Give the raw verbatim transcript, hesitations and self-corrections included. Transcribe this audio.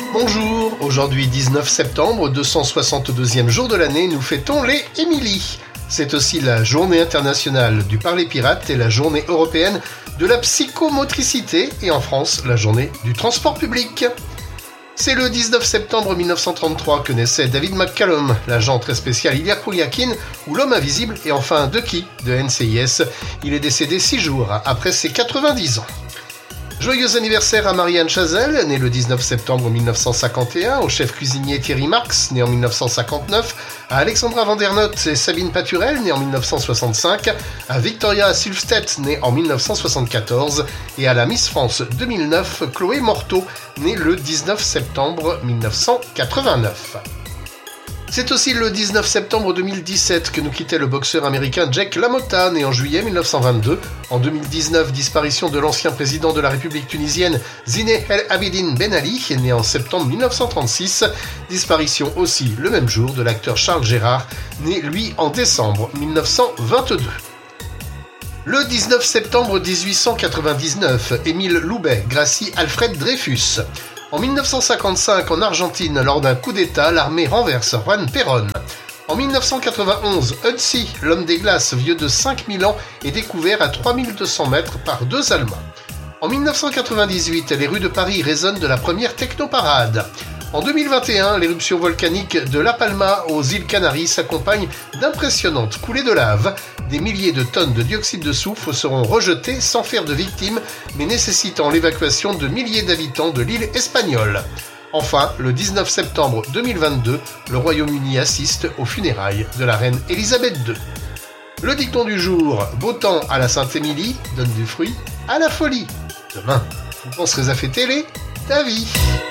Bonjour, aujourd'hui dix-neuf septembre, deux cent soixante-deuxième jour de l'année, nous fêtons les Émilie. C'est aussi la journée internationale du parler pirate et la journée européenne de la psychomotricité et en France, la journée du transport public. C'est le dix-neuf septembre mille neuf cent trente-trois que naissait David McCallum, l'agent très spécial Ilya Kuryakin ou l'homme invisible et enfin Ducky de N C I S. Il est décédé six jours après ses quatre-vingt-dix ans. Joyeux anniversaire à Marianne Chazelle, née le dix-neuf septembre mille neuf cent cinquante et un, au chef cuisinier Thierry Marx, né en mille neuf cent cinquante-neuf, à Alexandra Vandernoot et Sabine Paturel, née en mille neuf cent soixante-cinq, à Victoria Silvstedt, née en mille neuf cent soixante-quatorze, et à la Miss France deux mille neuf, Chloé Morteau, née le dix-neuf septembre mille neuf cent quatre-vingt-neuf. C'est aussi le dix-neuf septembre deux mille dix-sept que nous quittait le boxeur américain Jack LaMotta, né en juillet mille neuf cent vingt-deux. En deux mille dix-neuf, disparition de l'ancien président de la République tunisienne Zine El Abidine Ben Ali, né en septembre mille neuf cent trente-six. Disparition aussi le même jour de l'acteur Charles Gérard, né lui en décembre mille neuf cent vingt-deux. Le dix-neuf septembre dix-huit cent quatre-vingt-dix-neuf, Émile Loubet gracie Alfred Dreyfus. En mille neuf cent cinquante-cinq, en Argentine, lors d'un coup d'État, l'armée renverse Juan Perón. En mille neuf cent quatre-vingt-onze, Ötzi, l'homme des glaces, vieux de cinq mille ans, est découvert à trois mille deux cents mètres par deux Allemands. En mille neuf cent quatre-vingt-dix-huit, les rues de Paris résonnent de la première technoparade. En deux mille vingt et un, l'éruption volcanique de La Palma aux îles Canaries s'accompagne d'impressionnantes coulées de lave. Des milliers de tonnes de dioxyde de soufre seront rejetées sans faire de victimes, mais nécessitant l'évacuation de milliers d'habitants de l'île espagnole. Enfin, le dix-neuf septembre deux mille vingt-deux, le Royaume-Uni assiste aux funérailles de la reine Elisabeth deux. Le dicton du jour, beau temps à la Sainte-Émilie, donne du fruit à la folie. Demain, vous penserez à fêter les David.